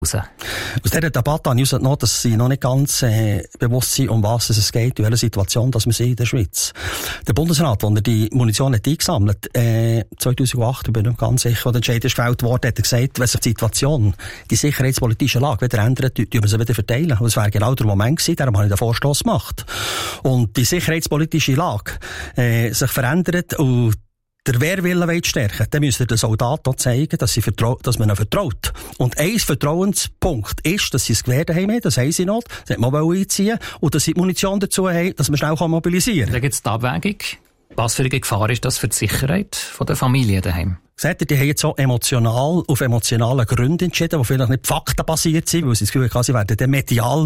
Aus dieser Debatte habe ich noch, dass sie noch nicht ganz bewusst sind, um was es geht, in welcher Situation dass wir sind in der Schweiz. Der Bundesrat, als er die Munition hat eingesammelt 2008, ich bin nicht ganz sicher, wo der Entscheid ist gefällt worden, hat er gesagt, wenn sich die Situation, die sicherheitspolitische Lage wieder ändert, tun wir sie wieder verteilen. Und das wäre genau der Moment gewesen, darum habe ich den Vorstoss gemacht. Und die sicherheitspolitische Lage sich verändert und der Wehrwillen stärken, dann müssen den Soldaten auch zeigen, dass man ihnen vertraut. Und ein Vertrauenspunkt ist, dass sie das Gewehr daheim haben, das haben sie noch, das haben wir einziehen, und dass sie die Munition dazu haben, dass man schnell mobilisieren kann. Da gibt es die Abwägung. Was für eine Gefahr ist das für die Sicherheit der Familie daheim? Seht ihr, die haben jetzt so auf emotionalen Gründen entschieden, die vielleicht nicht faktenbasiert sind, weil sie das Gefühl haben, sie werden dann medial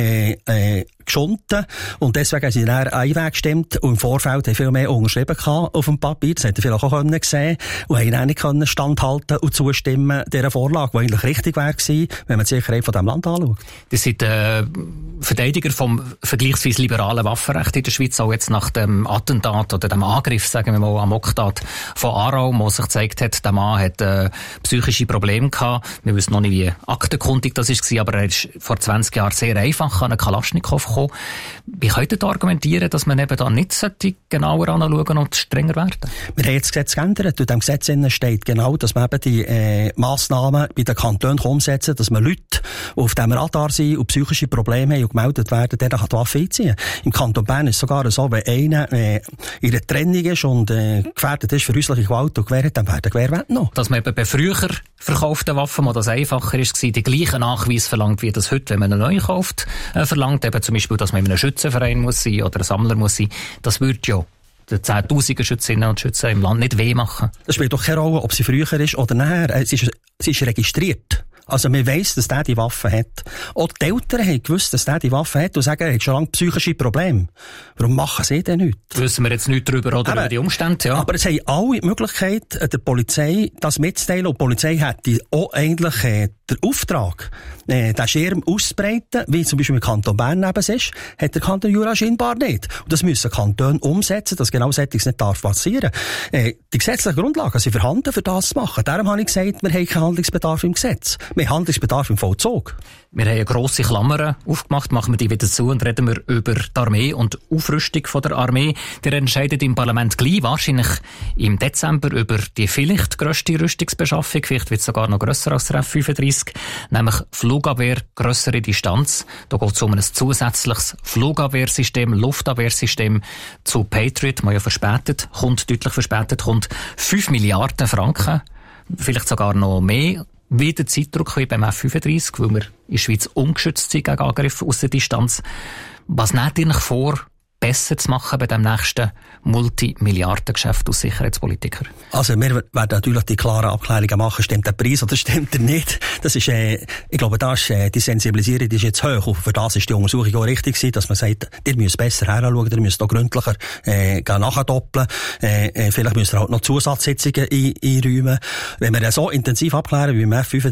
geschunden. Und deswegen haben sie dann einen Weg gestimmt und im Vorfeld haben viel mehr unterschrieben auf dem Papier. Das hätten vielleicht auch gesehen und haben dann nicht können standhalten und zustimmen dieser Vorlage, die eigentlich richtig wäre gewesen, wenn man die Sicherheit von diesem Land anschaut. Das sind Verteidiger vom vergleichsweise liberalen Waffenrecht in der Schweiz, auch jetzt nach dem Attentat oder dem Angriff, sagen wir mal, am Oktat von Aarau, wo sich gezeigt hat, der Mann hat psychische Probleme gehabt. Wir wissen noch nicht, wie aktenkundig das war, aber er ist vor 20 Jahren sehr einfach an einen Kalaschnikow gekommen. Wie könnt ihr argumentieren, dass man eben da nicht genauer anschauen und strenger werden? Wir haben jetzt das Gesetz geändert. In diesem Gesetz steht genau, dass man eben die Massnahmen bei den Kantonen umsetzen, dass man Leute, die auf diesem Radar sind und psychische Probleme haben und gemeldet werden, denen kann die Waffe einziehen. Im Kanton Bern ist es sogar so, wenn einer in einer Trennung ist und gefährdet ist für häusliche Gewalt und Gewehr hat, dann werden Gewehr noch. Dass man eben bei früher verkauften Waffen, wo das einfacher ist, die gleichen Nachweis verlangt, wie das heute, wenn man eine neue kauft, verlangt. Eben zum Beispiel, dass man in einem Schützenverein muss sein oder ein Sammler muss sein. Das würde ja den 10'000 Schützinnen und Schützen im Land nicht weh machen. Das spielt doch keine Rolle, ob sie früher ist oder nachher. Sie ist registriert. Also man weiss, dass der die Waffe hat. Auch die Eltern haben gewusst, dass der die Waffe hat und sagen, er hat schon lange psychische Probleme. Warum machen sie denn nichts? Wissen wir jetzt nichts darüber oder über die Umstände, ja. Aber es haben alle die Möglichkeit, der Polizei das mitzuteilen. Und die Polizei hätte auch eigentlich den Auftrag, den Schirm auszubreiten, wie zum Beispiel im Kanton Bern neben es ist, hat der Kanton Jura scheinbar nicht. Und das müssen Kantone umsetzen, dass genau solches nicht passieren darf. Die gesetzlichen Grundlagen sind vorhanden, für das zu machen. Darum habe ich gesagt, wir haben keinen Handlungsbedarf im Gesetz. Wir haben Handlungsbedarf im Vollzug. Wir haben eine grosse Klammer aufgemacht, machen wir die wieder zu und reden wir über die Armee und die Aufrüstung von der Armee. Der entscheidet im Parlament gleich, wahrscheinlich im Dezember, über die vielleicht grösste Rüstungsbeschaffung, vielleicht wird es sogar noch grösser als der F-35, nämlich Flugabwehr, grössere Distanz. Da geht es um ein zusätzliches Flugabwehrsystem, Luftabwehrsystem zu Patriot, das ja deutlich verspätet kommt. 5 Milliarden Franken, vielleicht sogar noch mehr. Wieder Zeitdruck wie beim F-35, weil wir in der Schweiz ungeschützt sind gegen Angriffe aus der Distanz. Was nehmt ihr euch vor, besser zu machen bei dem nächsten Multimilliardengeschäft als Sicherheitspolitiker? Also wir werden natürlich die klaren Abklärungen machen, stimmt der Preis oder stimmt er nicht. Das ist, ich glaube, die Sensibilisierung ist jetzt hoch. Und für das ist die Untersuchung auch richtig gewesen, dass man sagt, ihr müsst besser heranschauen, ihr müsst noch gründlicher nachdoppeln. Vielleicht müsst ihr auch noch Zusatzsitzungen einräumen. Wenn wir das so intensiv abklären wie beim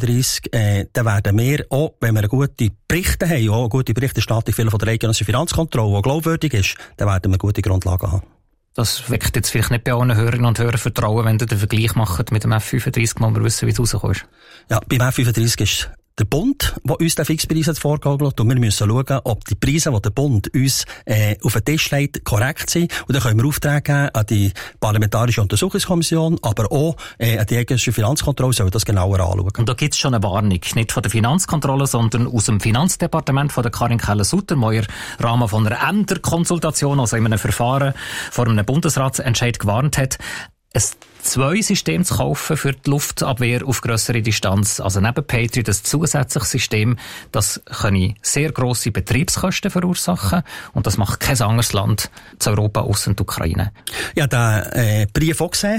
F-35, dann werden wir auch, wenn wir gute Berichte haben, auch eine gute Berichterstattung von der eidgenössischen Finanzkontrolle, die glaubwürdig ist, dann werden wir gute Grundlagen haben. Das weckt jetzt vielleicht nicht bei allen Hörerinnen und Hörern Vertrauen, wenn ihr den Vergleich macht mit dem F-35, wo wir wissen, wie es rauskommt. Ja, beim F-35 ist der Bund, der uns den Fixpreis hat vorgegaukelt, und wir müssen schauen, ob die Preise, die der Bund uns auf den Tisch legt, korrekt sind. Und dann können wir Aufträge geben an die Parlamentarische Untersuchungskommission, aber auch an die eidgenössische Finanzkontrolle, sollen das genauer anschauen. Und da gibt es schon eine Warnung, nicht von der Finanzkontrolle, sondern aus dem Finanzdepartement von der Karin Keller-Sutter, die im Rahmen von einer Ämterkonsultation, also in einem Verfahren vor einem Bundesratsentscheid gewarnt hat, es 2 Systeme zu kaufen für die Luftabwehr auf grössere Distanz. Also neben Patriot ein zusätzliches System, das können sehr grosse Betriebskosten verursachen. Und das macht kein anderes Land zu Europa ausser die Ukraine. Ja, den Brief auch gesehen,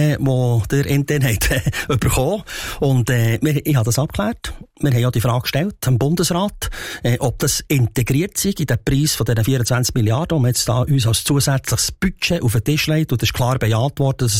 den der intern hat bekommen. Und ich habe das abgeklärt. Wir haben ja die Frage gestellt am Bundesrat, ob das integriert sei in den Preis von diesen 24 Milliarden, die wir jetzt da uns als zusätzliches Budget auf den Tisch legt. Und das ist klar bejaht worden, dass es integriert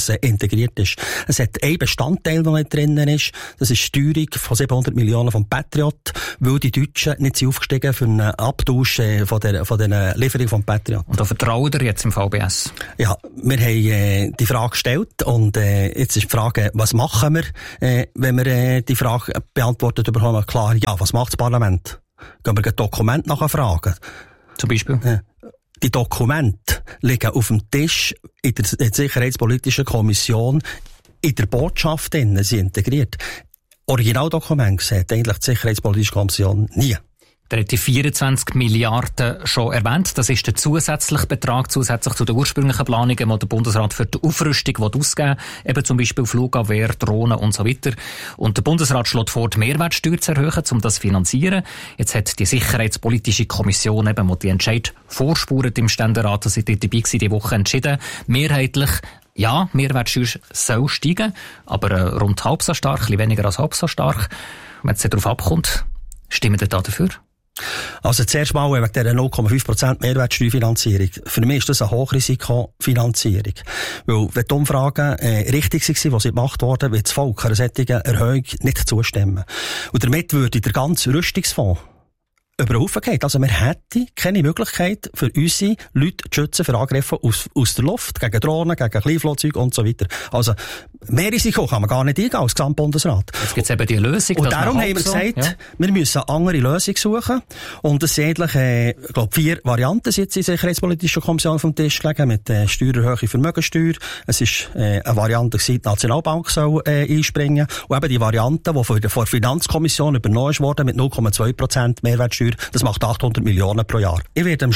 integriert ist. Es hat einen Bestandteil, der nicht drinnen ist. Das ist die Steuerung von 700 Millionen vom Patriot, weil die Deutschen nicht sind aufgestiegen für einen Abtausch von den Lieferungen vom Patriot. Und da vertraut ihr jetzt im VBS? Ja, wir haben die Frage gestellt und jetzt ist die Frage, was machen wir, wenn wir die Frage beantwortet bekommen? Klar, ja, was macht das Parlament? Gehen wir ein Dokument nachfragen? Zum Beispiel? Die Dokumente liegen auf dem Tisch in der Sicherheitspolitischen Kommission, in der Botschaft drin, sie integriert. Originaldokumente sieht eigentlich die Sicherheitspolitische Kommission nie. Der hat die 24 Milliarden schon erwähnt. Das ist der zusätzliche Betrag, zusätzlich zu den ursprünglichen Planungen, die der Bundesrat für die Aufrüstung ausgeben will. Eben zum Beispiel Flugabwehr, Drohnen und so weiter. Und der Bundesrat schlägt vor, die Mehrwertsteuer zu erhöhen, um das zu finanzieren. Jetzt hat die Sicherheitspolitische Kommission eben, die Entscheid vorspurt im Ständerat, dass sie dort dabei war, die Woche entschieden, mehrheitlich, ja, Mehrwertsteuer soll steigen, aber rund halb so stark, ein bisschen weniger als halb so stark. Wenn es darauf abkommt, stimmen ihr da dafür? Also zuerst mal wegen dieser 0,5% Mehrwertsteuerfinanzierung. Für mich ist das eine Hochrisikofinanzierung. Weil wenn die Umfragen richtig waren, die sie gemacht wurden, wird das Volk einer solchen Erhöhung nicht zustimmen. Und damit würde der ganze Rüstungsfonds über den Haufen gehen. Also wir hätten keine Möglichkeit für unsere Leute zu schützen für Angriffe aus der Luft, gegen Drohnen, gegen Kleinflugzeuge und so weiter. Also mehr Risiko kann man gar nicht eingehen als Gesamtbundesrat. Jetzt gibt es eben die Lösung. Und darum haben wir gesagt, wir müssen eine andere Lösung suchen. Und es sind eigentlich, ich glaube, 4 Varianten sind jetzt in der Sicherheitspolitischen Kommission vom Tisch gelegen, mit Steuererhöhung, Vermögensteuer. Es ist eine Variante, die Nationalbank soll einspringen. Und eben die Variante, die von der Finanzkommission übernommen wurde, mit 0,2% Mehrwertsteuer. Das macht 800 Millionen pro Jahr. Ich werde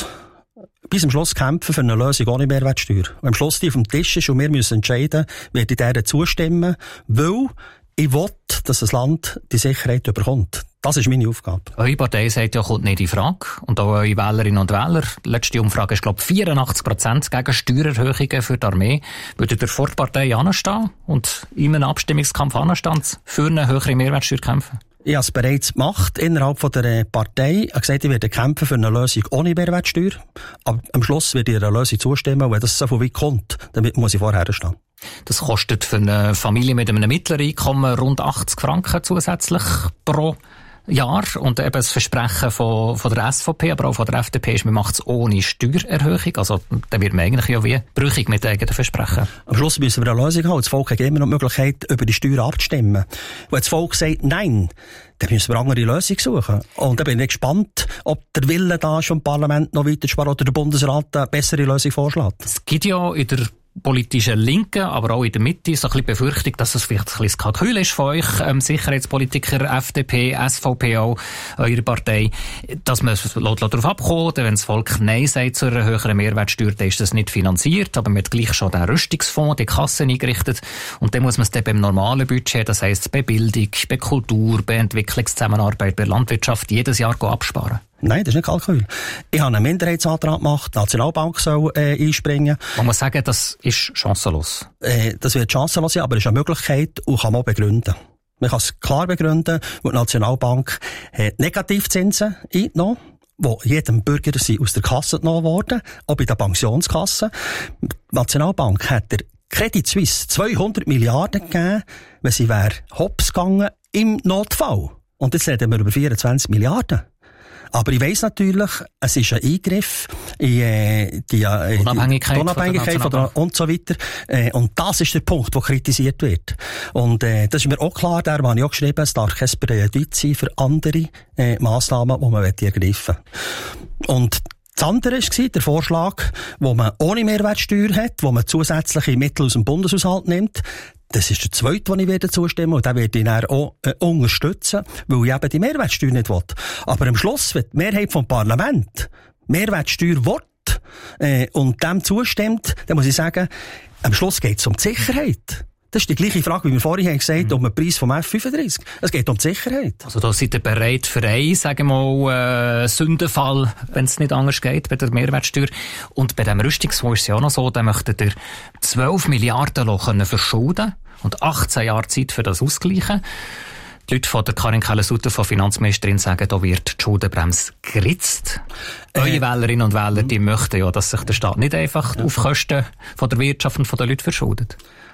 bis am Schluss kämpfen für eine Lösung ohne Mehrwertsteuer. Und am Schluss die auf dem Tisch ist und wir müssen entscheiden, werde ich der zustimmen, weil ich will, dass das Land die Sicherheit überkommt. Das ist meine Aufgabe. Eure Partei sagt ja, kommt nicht in Frage. Und auch eure Wählerinnen und Wähler. Letzte Umfrage ist, glaube ich, 84% gegen Steuererhöhungen für die Armee. Würdet ihr vor der Partei anstehen und in einem Abstimmungskampf anstehen, für eine höhere Mehrwertsteuer kämpfen? Ich habe es bereits gemacht innerhalb von der Partei. Ich habe gesagt, ich werde kämpfen für eine Lösung ohne Mehrwertsteuer. Aber am Schluss werde ich einer Lösung zustimmen, weil das so viel weit kommt. Damit muss ich vorher stehen. Das kostet für eine Familie mit einem mittleren Einkommen rund 80 Franken zusätzlich pro Jahr. Und eben das Versprechen von der SVP, aber auch von der FDP ist, man macht es ohne Steuererhöhung. Also, da wird man eigentlich ja wie brüchig mit eigenen Versprechen. Am Schluss müssen wir eine Lösung haben. Das Volk hat immer noch die Möglichkeit, über die Steuern abzustimmen. Wenn das Volk sagt, nein, dann müssen wir eine andere Lösung suchen. Und da bin ich gespannt, ob der Wille da ist, vom Parlament noch weiter sparen oder der Bundesrat eine bessere Lösung vorschlägt. Es gibt ja in der politischen Linken, aber auch in der Mitte so ein bisschen Befürchtung, dass es vielleicht ein bisschen das Kalkül ist von euch, Sicherheitspolitiker, FDP, SVP auch, eure Partei, dass man darauf abkommt, wenn das Volk Nein sagt zu einer höheren Mehrwertsteuer, dann ist das nicht finanziert, aber man hat gleich schon den Rüstungsfonds, die Kassen eingerichtet und dann muss man es dann beim normalen Budget, das heisst bei Bildung, bei Kultur, bei Entwicklungszusammenarbeit, bei Landwirtschaft jedes Jahr absparen. Nein, das ist nicht Kalkül. Ich habe einen Minderheitsantrag gemacht, die Nationalbank soll einspringen. Man muss sagen, das ist chancenlos. Das wird chancenlos sein, aber es ist eine Möglichkeit und kann man auch begründen. Man kann es klar begründen, weil die Nationalbank hat Negativzinsen eingenommen, die jedem Bürger sind aus der Kasse genommen worden, auch bei der Pensionskasse. Die Nationalbank hat der Credit Suisse 200 Milliarden gegeben, wenn sie wäre hops gegangen im Notfall. Und jetzt reden wir über 24 Milliarden. Aber ich weiss natürlich, es ist ein Eingriff in die Unabhängigkeit und so weiter. Und das ist der Punkt, der kritisiert wird. Und das ist mir auch klar, darum habe ich auch geschrieben, es darf kein Präjudiz sein für andere Massnahmen, die man ergreifen will. Und das andere war der Vorschlag, wo man ohne Mehrwertsteuer hat, wo man zusätzliche Mittel aus dem Bundeshaushalt nimmt. Das ist der zweite, den ich werde zustimmen und den werde ich dann auch unterstützen, weil ich eben die Mehrwertsteuer nicht will. Aber am Schluss, wenn die Mehrheit vom Parlament Mehrwertsteuer will und dem zustimmt, dann muss ich sagen, am Schluss geht es um die Sicherheit. Das ist die gleiche Frage, wie wir vorhin haben gesagt, um den Preis vom F-35. Es geht um die Sicherheit. Also da seid ihr bereit für einen, sagen wir mal, Sündenfall, wenn es nicht anders geht, bei der Mehrwertsteuer. Und bei dem Rüstungsfonds ist es ja auch noch so, da möchtet ihr 12 Milliarden können verschulden und 18 Jahre Zeit für das ausgleichen. Die Leute von der Karin Keller-Sutter, von Finanzministerin, sagen, da wird die Schuldenbremse geritzt. Eure Wählerinnen und Wähler, die möchten ja, dass sich der Staat nicht einfach auf Kosten von der Wirtschaft und von den Leuten verschuldet.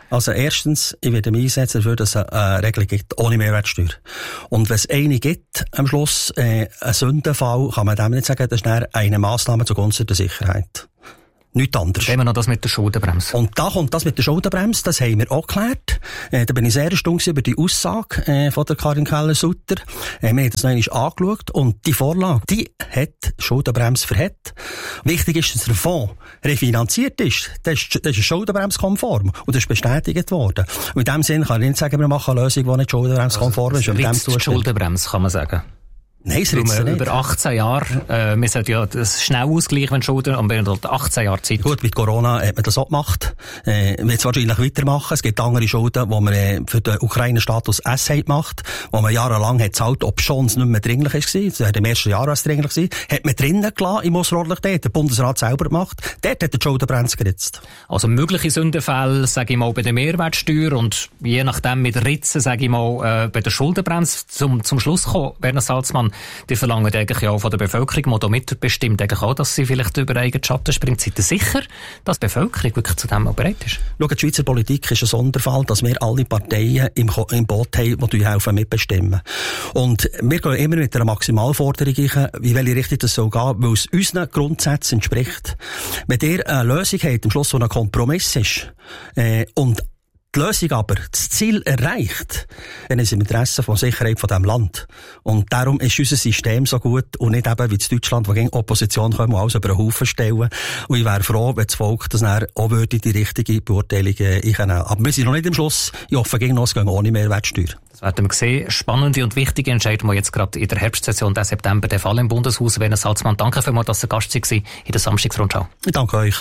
Also erstens, ich werde mich einsetzen dafür, dass es eine Regelung gibt, ohne Mehrwertsteuer. Und wenn es eine gibt, am Schluss, einen Sündenfall, kann man dem nicht sagen, das ist eine Massnahme zugunsten der Sicherheit. Nichts anderes. Dann haben wir noch das mit der Schuldenbremse. Und da kommt das mit der Schuldenbremse, das haben wir auch geklärt. Da bin ich sehr erstaunt über die Aussage von der Karin Keller-Sutter. Wir haben das noch einmal angeschaut und die Vorlage, die hat Schuldenbremse verhält. Wichtig ist, dass der Fonds refinanziert ist. Das ist schuldenbremskonform und das ist bestätigt worden. Und in dem Sinn kann ich nicht sagen, wir machen eine Lösung, die nicht schuldenbremskonform ist. Also, die Schuldenbremse, kann man sagen. Nein, es ritzt nicht. Über 18 Jahre, wir sollten ja das schnell ausgleichen, wenn Schulden, aber wir haben 18 Jahre Zeit. Gut, mit Corona hat man das auch gemacht. Wird es wahrscheinlich weitermachen. Es gibt andere Schulden, die man für den Ukraine-Status S gemacht, wo man jahrelang hat gezahlt, ob schon es nicht mehr dringlich war. Das war im ersten Jahr, was dringlich war. Hat man drinnen gelassen, im Ausserordentlich dort. Der Bundesrat selber gemacht. Dort hat der Schuldenbremse geritzt. Also mögliche Sündenfälle, sage ich mal, bei der Mehrwertsteuer und je nachdem mit Ritzen, sage ich mal, bei der Schuldenbremse zum Schluss kommen, Werner Salzmann, die verlangen eigentlich ja auch von der Bevölkerung, die da mitbestimmt, eigentlich auch, dass sie vielleicht über eigenen Schatten springt. Seid ihr sicher, dass die Bevölkerung wirklich zu dem auch bereit ist? Schau, die Schweizer Politik ist ein Sonderfall, dass wir alle Parteien im Boot haben, die helfen mitbestimmen. Und wir gehen immer mit einer Maximalforderung ein, wie welche Richtung das soll gehen, weil es unseren Grundsätzen entspricht. Wenn ihr eine Lösung habt, am Schluss so ein Kompromiss ist, und die Lösung aber das Ziel erreicht, dann ist es im Interesse von Sicherheit von diesem Land. Und darum ist unser System so gut und nicht eben wie in Deutschland, wo gegen Opposition kommen und alles über einen Haufen stellen. Und ich wäre froh, wenn das Volk das dann auch würde die richtige Beurteilung einnehmen. Aber wir sind noch nicht am Schluss. Ich hoffe, gegen uns gehen ohne Mehrwertsteuer. Das werden wir sehen. Spannende und wichtige Entscheidungen, die jetzt gerade in der Herbstsession der September der Fall im Bundeshaus. Werner Salzmann, danke vielmals, dass Sie Gast waren in der Samstagsrundschau. Ich danke euch.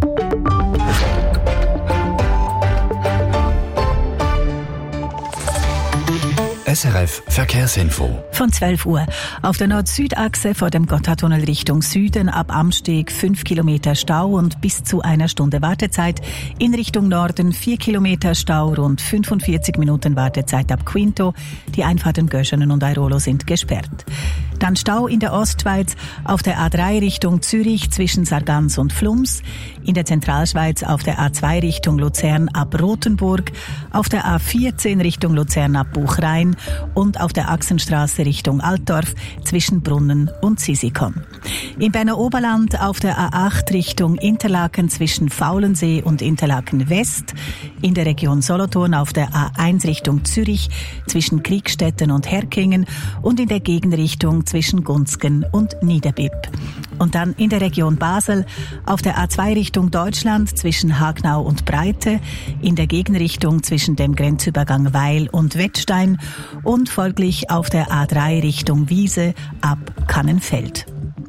SRF Verkehrsinfo. Von 12 Uhr. Auf der Nord-Süd-Achse vor dem Gotthardtunnel Richtung Süden ab Amsteg 5 Kilometer Stau und bis zu einer Stunde Wartezeit. In Richtung Norden 4 Kilometer Stau, rund 45 Minuten Wartezeit ab Quinto. Die Einfahrten Göschenen und Airolo sind gesperrt. Dann Stau in der Ostschweiz auf der A3 Richtung Zürich zwischen Sargans und Flums. In der Zentralschweiz auf der A2 Richtung Luzern ab Rothenburg. Auf der A14 Richtung Luzern ab Buchrein. Und auf der Achsenstraße Richtung Altdorf zwischen Brunnen und Sisikon. Im Berner Oberland auf der A8 Richtung Interlaken zwischen Faulensee und Interlaken West. In der Region Solothurn auf der A1 Richtung Zürich zwischen Kriegstetten und Herkingen und in der Gegenrichtung zwischen Gunzgen und Niederbipp. Und dann in der Region Basel auf der A2 Richtung Deutschland zwischen Hagnau und Breite, in der Gegenrichtung zwischen dem Grenzübergang Weil und Wettstein und folglich auf der A3 Richtung Wiese ab Kannenfeld.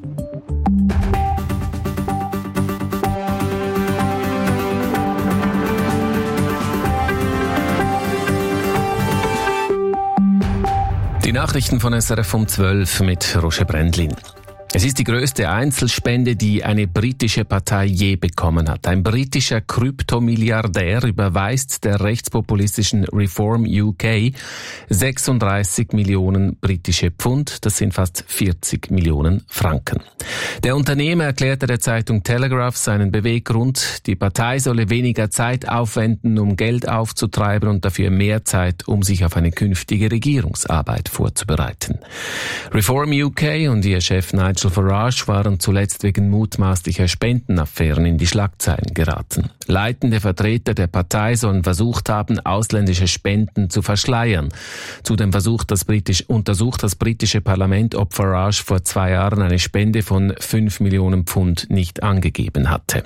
Die Nachrichten von SRF um 12 mit Roger Brändlin. Es ist die größte Einzelspende, die eine britische Partei je bekommen hat. Ein britischer Kryptomilliardär überweist der rechtspopulistischen Reform UK 36 Millionen britische Pfund, das sind fast 40 Millionen Franken. Der Unternehmer erklärte der Zeitung Telegraph seinen Beweggrund, die Partei solle weniger Zeit aufwenden, um Geld aufzutreiben und dafür mehr Zeit, um sich auf eine künftige Regierungsarbeit vorzubereiten. Reform UK und ihr Chef Nigel Farage waren zuletzt wegen mutmaßlicher Spendenaffären in die Schlagzeilen geraten. Leitende Vertreter der Partei sollen versucht haben, ausländische Spenden zu verschleiern. Zudem untersucht das britische Parlament, ob Farage vor 2 Jahren eine Spende von 5 Millionen Pfund nicht angegeben hatte.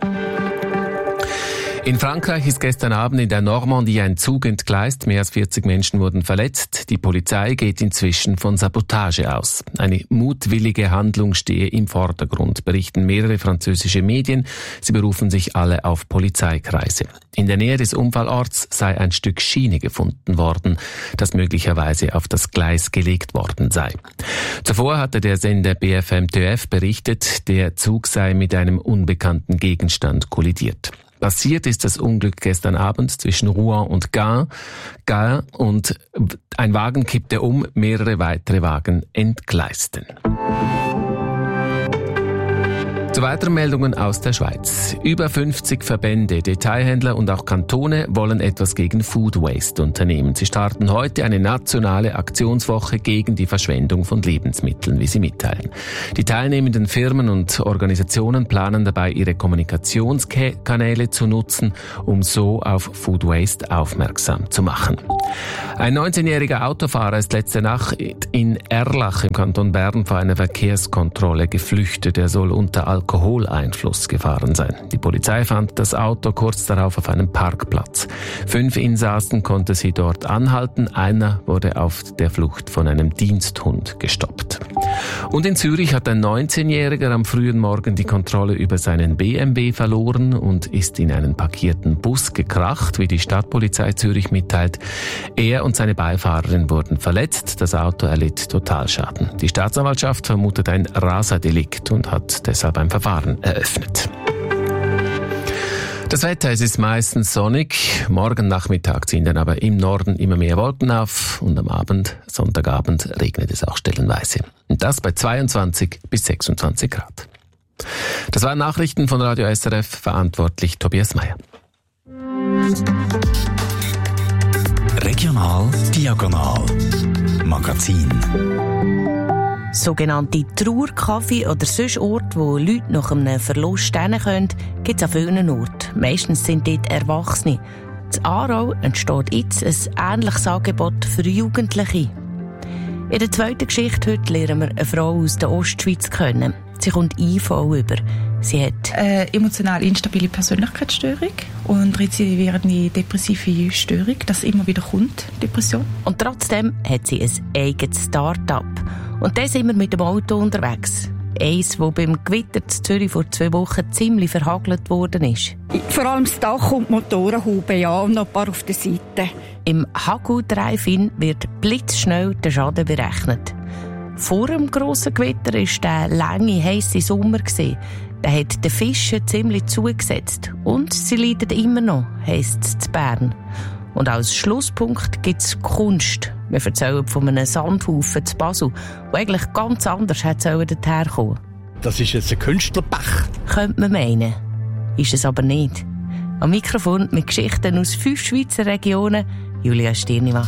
In Frankreich ist gestern Abend in der Normandie ein Zug entgleist. Mehr als 40 Menschen wurden verletzt. Die Polizei geht inzwischen von Sabotage aus. Eine mutwillige Handlung stehe im Vordergrund, berichten mehrere französische Medien. Sie berufen sich alle auf Polizeikreise. In der Nähe des Unfallorts sei ein Stück Schiene gefunden worden, das möglicherweise auf das Gleis gelegt worden sei. Zuvor hatte der Sender BFM TF berichtet, der Zug sei mit einem unbekannten Gegenstand kollidiert. Passiert ist das Unglück gestern Abend zwischen Rouen und Gand und ein Wagen kippte um, mehrere weitere Wagen entgleisten. Zu weiteren Meldungen aus der Schweiz. Über 50 Verbände, Detailhändler und auch Kantone wollen etwas gegen Food Waste unternehmen. Sie starten heute eine nationale Aktionswoche gegen die Verschwendung von Lebensmitteln, wie sie mitteilen. Die teilnehmenden Firmen und Organisationen planen dabei, ihre Kommunikationskanäle zu nutzen, um so auf Food Waste aufmerksam zu machen. Ein 19-jähriger Autofahrer ist letzte Nacht in Erlach im Kanton Bern vor einer Verkehrskontrolle geflüchtet. Er soll unter Alkoholeinfluss gefahren sein. Die Polizei fand das Auto kurz darauf auf einem Parkplatz. 5 Insassen konnte sie dort anhalten. Einer wurde auf der Flucht von einem Diensthund gestoppt. Und in Zürich hat ein 19-Jähriger am frühen Morgen die Kontrolle über seinen BMW verloren und ist in einen parkierten Bus gekracht, wie die Stadtpolizei Zürich mitteilt. Er und seine Beifahrerin wurden verletzt. Das Auto erlitt Totalschaden. Die Staatsanwaltschaft vermutet ein Raserdelikt und hat deshalb ein Verfahren eröffnet. Das Wetter, es ist meistens sonnig. Morgen Nachmittag ziehen dann aber im Norden immer mehr Wolken auf und am Abend, Sonntagabend, regnet es auch stellenweise. Und das bei 22 bis 26 Grad. Das waren Nachrichten von Radio SRF, verantwortlich Tobias Meyer. Regional Diagonal Magazin. Sogenannte Trauerkaffee oder sonst Orte, wo Leute nach einem Verlust stehen können, gibt es an vielen Orten. Meistens sind dort Erwachsene. In Aarau entsteht jetzt ein ähnliches Angebot für Jugendliche. In der zweiten Geschichte heute lernen wir eine Frau aus der Ostschweiz kennen. Sie kommt IV über. Sie hat eine emotional instabile Persönlichkeitsstörung und rezidivierende depressive Störung, das immer wieder kommt, Depression. Und trotzdem hat sie ein eigenes Start-up. Und dann sind wir mit dem Auto unterwegs. Eins, das beim Gewitter in Zürich vor 2 Wochen ziemlich verhagelt worden ist. Vor allem das Dach und die Motorenhaube, ja, und noch ein paar auf der Seite. Im Hagu-Drive-In wird blitzschnell der Schaden berechnet. Vor dem grossen Gewitter war der lange, heisse Sommer. Der hat den Fischen ziemlich zugesetzt. Und sie leiden immer noch, heisst es in Bern. Und als Schlusspunkt gibt es Kunst. Wir erzählen von einem Sandhaufen zu Basel, der eigentlich ganz anders hätte dorthin kommen. Das ist jetzt ein Künstlerbach. Könnte man meinen. Ist es aber nicht. Am Mikrofon mit Geschichten aus 5 Schweizer Regionen, Julia Stirnimann.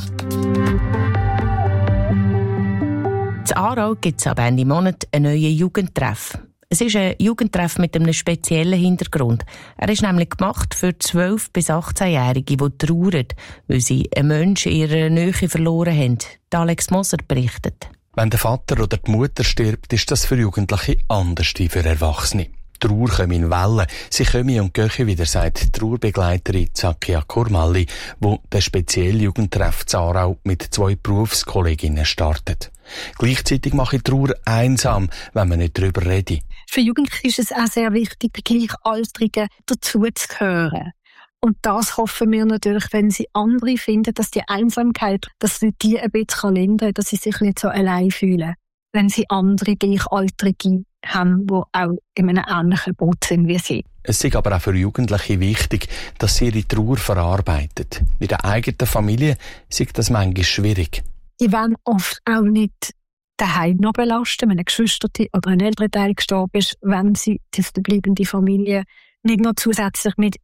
In Aarau gibt es ab Ende Monat einen neuen Jugendtreff. Es ist ein Jugendtreff mit einem speziellen Hintergrund. Er ist nämlich gemacht für 12- bis 18-Jährige, die trauern, weil sie einen Menschen in ihrer Nähe verloren haben. Alex Moser berichtet. Wenn der Vater oder die Mutter stirbt, ist das für Jugendliche anders wie für Erwachsene. Die Trauer kommt in Wellen. Sie kommen und gehen wieder, sagt die Trauerbegleiterin Zakia Kurmalli, die den speziellen Jugendtreff in Aarau mit 2 Berufskolleginnen startet. Gleichzeitig mache ich Trauer einsam, wenn man nicht darüber redet. Für Jugendliche ist es auch sehr wichtig, den Gleichaltrigen dazuzugehören. Und das hoffen wir natürlich, wenn sie andere finden, dass die Einsamkeit, dass sie die ein bisschen lindern, dass sie sich nicht so allein fühlen. Wenn sie andere Gleichaltrige haben, die auch in einem ähnlichen Boot sind wie sie. Es ist aber auch für Jugendliche wichtig, dass sie ihre Trauer verarbeiten. In der eigenen Familie ist das manchmal schwierig. Die wollen oft auch nicht daheim noch belasten, wenn eine Geschwister oder ein älterer Teil gestorben ist, wenn sie die verbleibende Familie nicht noch zusätzlich mit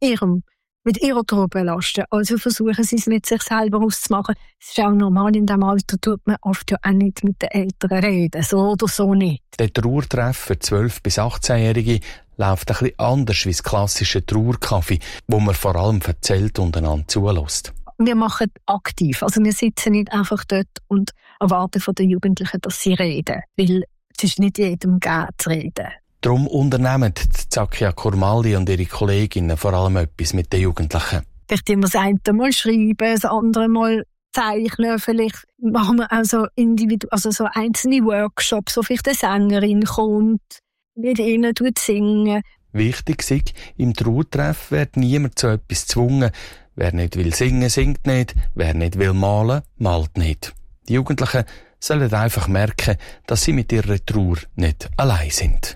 ihrer Trauer belasten. Also versuchen sie es mit sich selber auszumachen. Es ist auch normal, in diesem Alter tut man oft ja auch nicht mit den Eltern reden, so oder so nicht. Der Trauertreff für 12- bis 18-Jährige läuft ein bisschen anders wie das klassische Trauerkaffee, wo man vor allem erzählt und einander zulässt. Wir machen aktiv. Also wir sitzen nicht einfach dort und erwarten von den Jugendlichen, dass sie reden. Weil es ist nicht jedem gegeben zu reden. Darum unternehmen Zakia Kurmalli und ihre Kolleginnen vor allem etwas mit den Jugendlichen. Vielleicht immer das eine Mal schreiben, das andere Mal zeichnen. Vielleicht machen wir auch so so einzelne Workshops, wo vielleicht eine Sängerin kommt, mit ihnen singen. Wichtig ist, im Trauertreff wird niemand zu etwas gezwungen. Wer nicht will singen, singt nicht. Wer nicht will malen, malt nicht. Die Jugendlichen sollen einfach merken, dass sie mit ihrer Trauer nicht allein sind.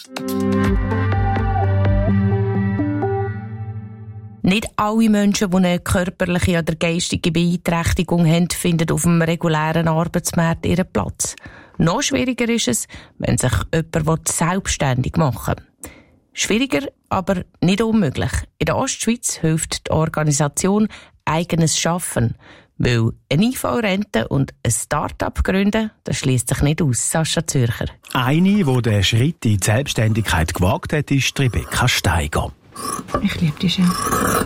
Nicht alle Menschen, die eine körperliche oder geistige Beeinträchtigung haben, finden auf dem regulären Arbeitsmarkt ihren Platz. Noch schwieriger ist es, wenn sich jemand selbstständig machen will. Schwieriger, aber nicht unmöglich. In der Ostschweiz hilft die Organisation «Eigenes Schaffen». Weil eine IV-Rente und ein Start-up gründen, das schließt sich nicht aus. Sascha Zürcher. Eine, die den Schritt in die Selbstständigkeit gewagt hat, ist Rebecca Steiger. Ich liebe die schön.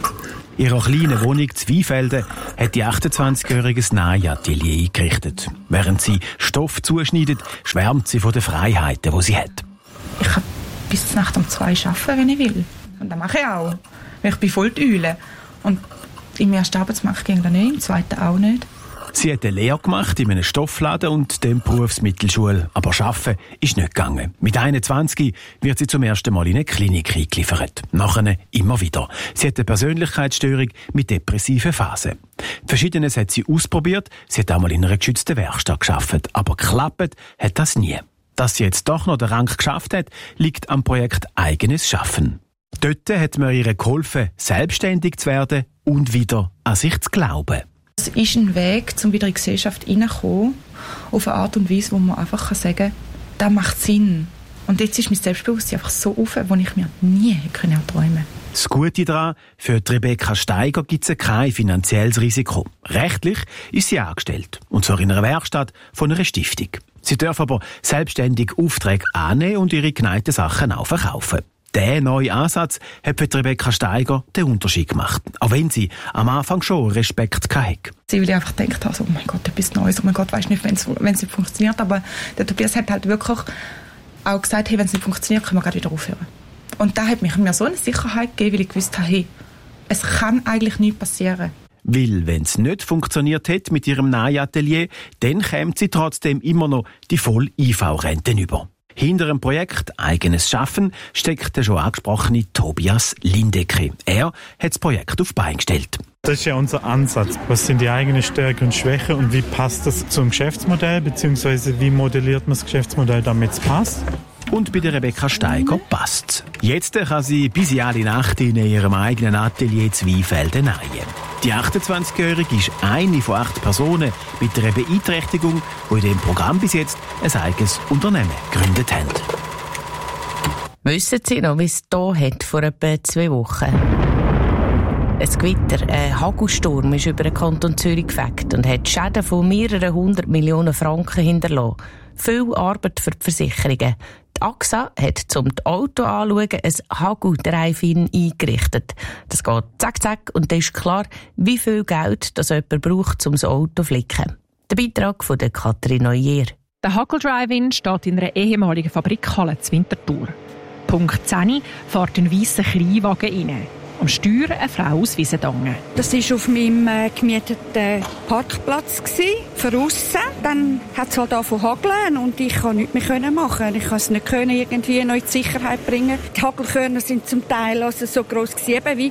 In ihrer kleinen Wohnung Zweifelden hat die 28-Jährige ein Nähatelier eingerichtet. Während sie Stoff zuschneidet, schwärmt sie von den Freiheiten, die sie hat. Ich kann bis Nacht um 2 arbeiten, wenn ich will. Und das mache ich auch. Ich bin voll die Eule. Und im ersten Arbeitsmarkt ging das nicht, im zweiten auch nicht. Sie hat eine Lehre gemacht in einem Stoffladen und dann Berufsmittelschule. Aber arbeiten ist nicht gegangen. Mit 21 wird sie zum ersten Mal in eine Klinik eingeliefert. Nachher immer wieder. Sie hat eine Persönlichkeitsstörung mit depressiven Phasen. Verschiedenes hat sie ausprobiert. Sie hat einmal in einer geschützten Werkstatt gearbeitet. Aber geklappt hat das nie. Dass sie jetzt doch noch den Rang geschafft hat, liegt am Projekt «Eigenes Schaffen». Dort hat man ihr geholfen, selbstständig zu werden und wieder an sich zu glauben. Es ist ein Weg, um wieder in die Gesellschaft hineinzukommen, auf eine Art und Weise, wo man einfach sagen kann, das macht Sinn. Und jetzt ist mein Selbstbewusstsein einfach so offen, wo ich mir nie träumen konnte. Das Gute daran, für Rebecca Steiger gibt es kein finanzielles Risiko. Rechtlich ist sie angestellt, und zwar in einer Werkstatt von einer Stiftung. Sie darf aber selbstständig Aufträge annehmen und ihre geneigten Sachen auch verkaufen. Der neue Ansatz hat für Rebecca Steiger den Unterschied gemacht. Auch wenn sie am Anfang schon Respekt hatte. Weil ich einfach gedacht habe, oh mein Gott, etwas Neues, oh mein Gott, weiss nicht, wenn es nicht funktioniert. Aber der Tobias hat halt wirklich auch gesagt, hey, wenn es nicht funktioniert, können wir gerade wieder aufhören. Und da hat mir so eine Sicherheit gegeben, weil ich gewusst habe, hey, es kann eigentlich nichts passieren. Weil, wenn es nicht funktioniert hätte mit ihrem Nähatelier, dann käme sie trotzdem immer noch die Voll-IV-Rente über. Hinter dem Projekt «Eigenes Schaffen» steckt der schon angesprochene Tobias Lindecke. Er hat das Projekt auf die Beine gestellt. Das ist ja unser Ansatz. Was sind die eigenen Stärken und Schwächen und wie passt das zum Geschäftsmodell, beziehungsweise wie modelliert man das Geschäftsmodell, damit es passt? Und bei der Rebecca Steiger passt's. Jetzt kann sie bis in alle Nacht in ihrem eigenen Atelier Zweifelden nähen. Die 28-Jährige ist eine von 8 Personen mit einer Beeinträchtigung, die in diesem Programm bis jetzt ein eigenes Unternehmen gegründet haben. Wissen Sie noch, wie es hier hat vor etwa 2 Wochen? Ein Gewitter, ein Hagelsturm ist über den Kanton Zürich gefegt und hat Schäden von mehreren 100 Millionen Franken hinterlassen. Viel Arbeit für die Versicherungen. Die AXA hat zum Auto anschauen ein Hagel-Drive-In eingerichtet. Das geht zack, zack und dann ist klar, wie viel Geld das jemand braucht, um das Auto zu flicken. Der Beitrag von der Katrin Neuer. Der Hagel-Drive-In steht in einer ehemaligen Fabrikhalle zu Winterthur. Punkt 10 fährt ein weisser Kleinwagen rein. Am Steuer eine Frau aus Wiesendangen. Das war auf meinem gemieteten Parkplatz, von aussen. Dann hat es halt angefangen zu hageln und ich konnte nichts mehr machen. Ich konnte es nicht irgendwie noch in die Sicherheit bringen. Die Hagelkörner sind zum Teil also so gross wie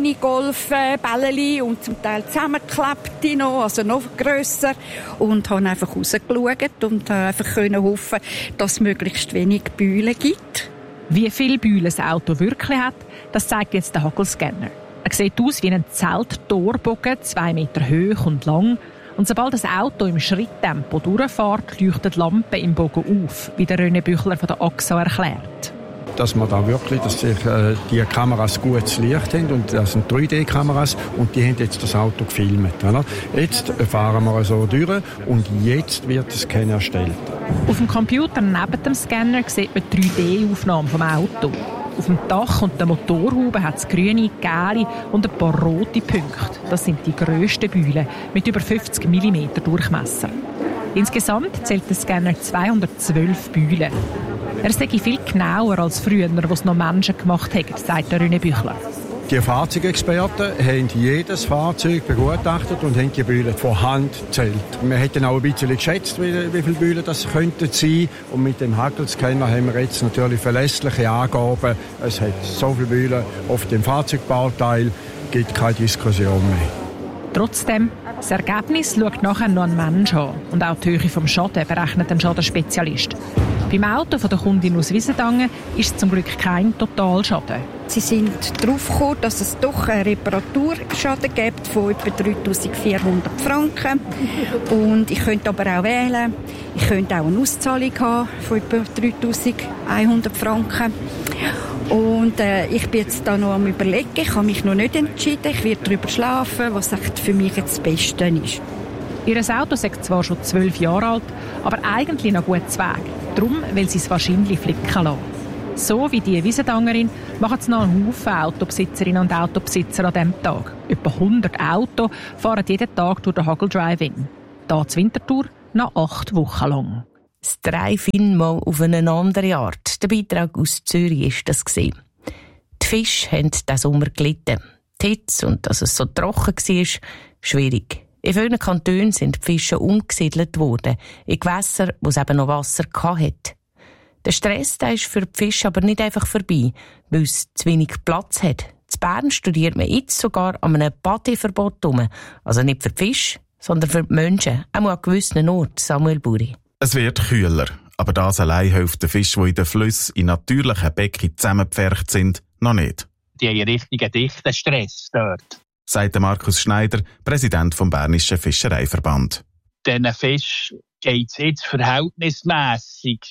Minigolf-Bällchen und zum Teil zusammengeklebte noch, also noch grösser. Und habe einfach rausgeschaut und einfach hoffen, dass es möglichst wenig Bühlen gibt. Wie viele Bühlen das Auto wirklich hat, das zeigt jetzt der Hagelscanner. Er sieht aus wie ein Zelttorbogen, 2 Meter hoch und lang. Und sobald das Auto im Schritttempo durchfährt, leuchten die Lampen im Bogen auf, wie der René Büchler von der AXA erklärt. Dass man da wirklich, dass sich die Kameras gutes Licht haben und das sind 3D-Kameras und die haben jetzt das Auto gefilmt. Oder? Jetzt fahren wir so durch und jetzt wird der Scanner erstellt. Auf dem Computer neben dem Scanner sieht man 3D-Aufnahmen vom Auto. Auf dem Dach und der Motorhaube hat es grüne, gelbe und ein paar rote Punkte. Das sind die grössten Bühlen mit über 50 mm Durchmesser. Insgesamt zählt der Scanner 212 Bühlen. Er sei viel genauer als früher, wo es noch Menschen gemacht haben, sagt der René Büchler. Die Fahrzeugexperten haben jedes Fahrzeug begutachtet und haben die Bühlen von Hand gezählt. Wir hätten auch ein bisschen geschätzt, wie viele Bühlen das könnten sein. Und mit dem Hagelscanner haben wir jetzt natürlich verlässliche Angaben. Es hat so viele Bühlen auf dem Fahrzeugbauteil, gibt keine Diskussion mehr. Trotzdem, das Ergebnis schaut nachher noch ein Mensch an. Und auch die Höhe vom Schaden berechnet ein Schadenspezialist. Beim Auto von der Kundin aus Wiesendangen ist es zum Glück kein Totalschaden. Sie sind darauf gekommen, dass es doch einen Reparaturschaden gibt von etwa 3'400 Franken. Und ich könnte aber auch wählen. Ich könnte auch eine Auszahlung haben von etwa 3'100 Franken. Und ich bin jetzt da noch am Überlegen. Ich habe mich noch nicht entschieden. Ich werde darüber schlafen, was für mich jetzt das Beste ist. Ihr Auto ist zwar schon 12 Jahre alt, aber eigentlich noch gut zu Weg. Darum will sie es wahrscheinlich flicken lassen. So wie die Wiesendangerin machen es noch einen Haufen Autobesitzerinnen und Autobesitzer an diesem Tag. Etwa 100 Autos fahren jeden Tag durch den Hagel Drive-In. Hier zur Wintertour noch 8 Wochen lang. Das Drive-In mal auf eine andere Art. Der Beitrag aus Zürich ist das gewesen. Die Fische haben diesen Sommer gelitten. Die Hitze und dass es so trocken war, schwierig. In vielen Kantonen sind die Fische umgesiedelt worden, in Gewässer, wo es eben noch Wasser hatte. Der Stress der ist für die Fische aber nicht einfach vorbei, weil es zu wenig Platz hat. In Bern studiert man jetzt sogar an einem Badeverbot herum. Also nicht für die Fische, sondern für die Menschen. Auch an gewissen Orten, Samuel Buri. Es wird kühler, aber das allein hilft den Fischen, die in den Flüssen in natürlichen Becken zusammengepfercht sind, noch nicht. Die haben einen richtigen dichten Stress dort, sagt Markus Schneider, Präsident vom Bernischen Fischereiverband. Diesen Fischen geht es jetzt verhältnismässig.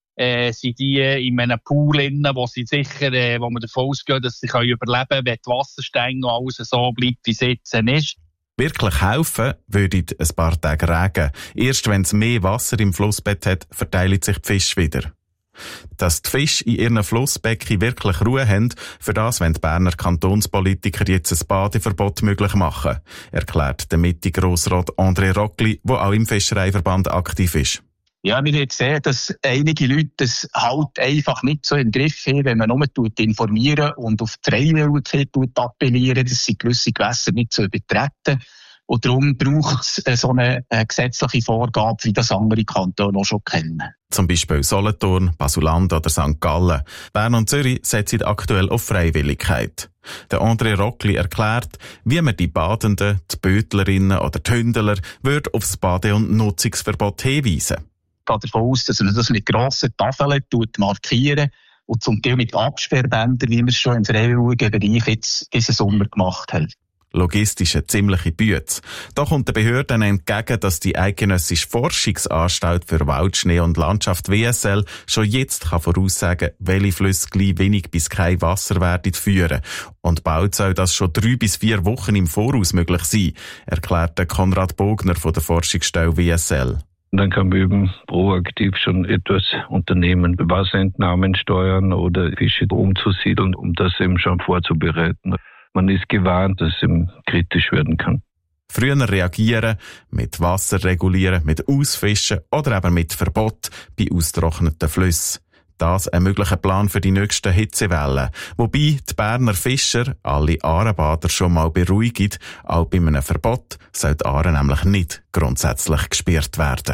Sind die in einem Pool drin, wo sie sicher, wo man davon ausgeht, dass sie überleben können, wenn die Wassersteine noch alles so bleibt, wie es jetzt ist. Wirklich helfen würde ein paar Tage Regen. Erst wenn es mehr Wasser im Flussbett hat, verteilen sich die Fische wieder. Dass die Fische in ihren Flussbecken wirklich Ruhe haben, für das wollen die Berner Kantonspolitiker jetzt ein Badeverbot möglich machen, erklärt der Mitte-Grossrat André Rockli, der auch im Fischereiverband aktiv ist. Ja, wir haben gesehen, dass einige Leute das halt einfach nicht so im Griff haben, wenn man nur informieren und auf die Freiwilligkeit appellieren, dass sie gewisse Gewässer nicht übertreten. Und darum braucht es so eine gesetzliche Vorgabe, wie das andere Kantone auch schon kennen. Zum Beispiel Solothurn, Basel-Land oder St. Gallen. Bern und Zürich setzen aktuell auf Freiwilligkeit. Der André Rockli erklärt, wie man die Badenden, die Bötlerinnen oder die Hündler würde auf das Bade- und Nutzungsverbot hinweisen. Ich gehe davon aus, dass man das mit grossen Tafeln markieren und zum Teil mit Absperrbändern, wie wir es schon im freiwilligen Bereich jetzt diesen Sommer gemacht haben. Logistisch eine ziemliche Bütze. Da kommt den Behörden entgegen, dass die Eidgenössische Forschungsanstalt für Wald, Schnee und Landschaft WSL schon jetzt voraussagen kann, welche Flüsse gleich wenig bis kein Wasser werden führen. Und bald soll das schon 3 bis 4 Wochen im Voraus möglich sein, erklärte Konrad Bogner von der Forschungsstelle WSL. Dann kann man eben proaktiv schon etwas unternehmen, Wasserentnahmen steuern oder Fische umzusiedeln, um das eben schon vorzubereiten. Man ist gewarnt, dass es eben kritisch werden kann. Früher reagieren, mit Wasser regulieren, mit Ausfischen oder eben mit Verbot bei austrockneten Flüssen. Das ein möglicher Plan für die nächsten Hitzewellen. Wobei die Berner Fischer alle Aarebader schon mal beruhigen, auch bei einem Verbot soll die Aare nämlich nicht grundsätzlich gesperrt werden.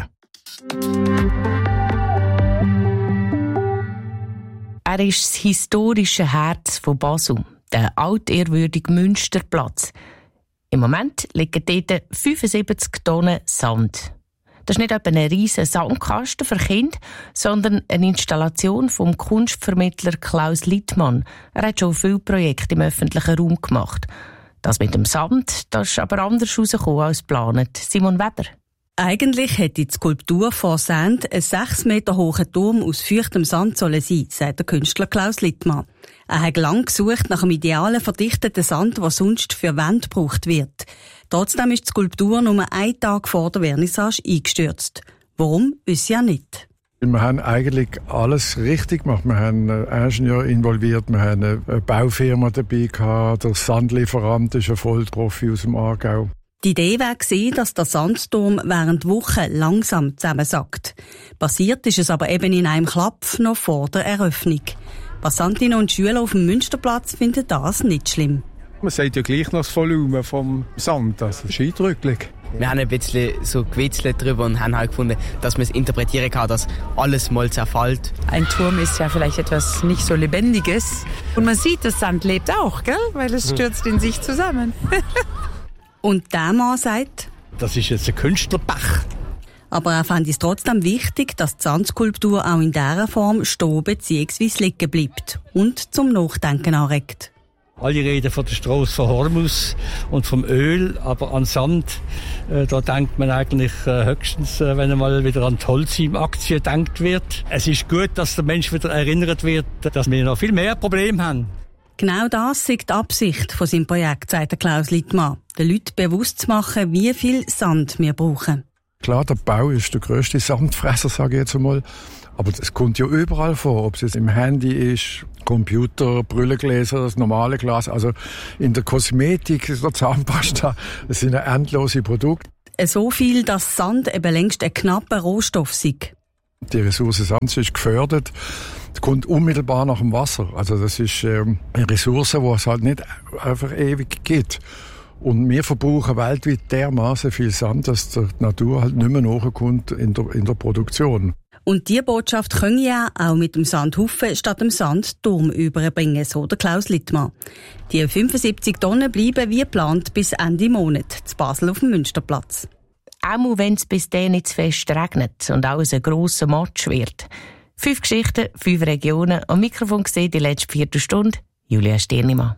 Er ist das historische Herz von Basel, der altehrwürdige Münsterplatz. Im Moment liegen dort 75 Tonnen Sand. Das ist nicht etwa ein riesen Sandkasten für Kinder, sondern eine Installation vom Kunstvermittler Klaus Littmann. Er hat schon viele Projekte im öffentlichen Raum gemacht. Das mit dem Sand, das ist aber anders rausgekommen als geplant. Simon Weber. Eigentlich hätte die Skulptur vor Sand ein 6 Meter hoher Turm aus feuchtem Sand sollen sein, sagt der Künstler Klaus Littmann. Er hat lange gesucht nach einem idealen verdichteten Sand, der sonst für Wände gebraucht wird. Trotzdem ist die Skulptur nur einen Tag vor der Vernissage eingestürzt. Warum, wissen ja nicht. Wir haben eigentlich alles richtig gemacht. Wir haben einen Ingenieur involviert, wir haben eine Baufirma dabei gehabt, der Sandlieferant ist ein Vollprofi aus dem Aargau. Die Idee war, dass der Sandturm während Wochen langsam zusammensackt. Passiert ist es aber eben in einem Klapp noch vor der Eröffnung. Passantinnen und Schüler auf dem Münsterplatz finden das nicht schlimm. Man sieht ja gleich noch das Volumen vom Sand, das ist eindrücklich. Wir haben ein bisschen so gewitzelt drüber und haben halt gefunden, dass man es interpretieren kann, dass alles mal zerfällt. Ein Turm ist ja vielleicht etwas nicht so Lebendiges. Und man sieht, das Sand lebt auch, gell? Weil es stürzt in sich zusammen. Und der Mann sagt, das ist jetzt ein Künstlerbach. Aber er fand es trotzdem wichtig, dass die Sandskulptur auch in dieser Form stehen bzw. liegen bleibt und zum Nachdenken anregt. Alle reden von der Strasse von Hormuz und vom Öl, aber an Sand, da denkt man eigentlich höchstens, wenn einmal wieder an die Holcim-Aktie gedacht wird. Es ist gut, dass der Mensch wieder erinnert wird, dass wir noch viel mehr Probleme haben. Genau das ist die Absicht von seinem Projekt, sagt Klaus Littmann, den Leuten bewusst zu machen, wie viel Sand wir brauchen. Klar, der Bau ist der grösste Sandfresser, sage ich jetzt einmal. Aber es kommt ja überall vor, ob es jetzt im Handy ist, Computer, Brillengläser, das normale Glas. Also in der Kosmetik, der Zahnpasta, das sind endlose Produkte. So viel, dass Sand eben längst ein knapper Rohstoff ist. Die Ressource Sand ist gefördert. Es kommt unmittelbar nach dem Wasser. Also das ist eine Ressource, die es halt nicht einfach ewig gibt. Und wir verbrauchen weltweit dermaßen viel Sand, dass die Natur halt nicht mehr nachkommt in der Produktion. Und diese Botschaft können ja auch mit dem Sandhaufen statt dem Sandturm überbringen, so der Klaus Littmann. Die 75 Tonnen bleiben wie geplant bis Ende Monat zu Basel auf dem Münsterplatz. Auch wenn es bis dann nicht zu fest regnet und alles ein grosser Matsch wird. 5 Geschichten, 5 Regionen. Am Mikrofon gesehen die letzte Viertelstunde Julia Stirnimann.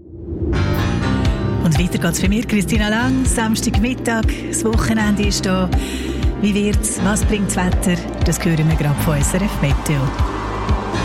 Und weiter geht's für mich, Christina Lang. Samstagmittag, das Wochenende ist da. Wie wird's? Was bringt das Wetter? Das hören wir gerade von SRF Meteo.